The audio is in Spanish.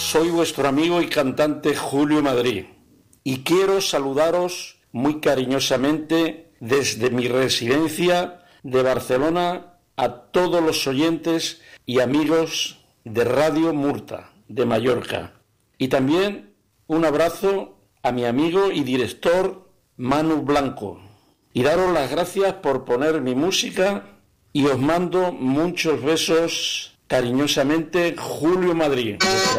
Soy vuestro amigo y cantante Julio Madrid y quiero saludaros muy cariñosamente desde mi residencia de Barcelona a todos los oyentes y amigos de Radio Murta de Mallorca. Y también un abrazo a mi amigo y director Manu Blanco. Y daros las gracias por poner mi música y os mando muchos besos cariñosamente, Julio Madrid.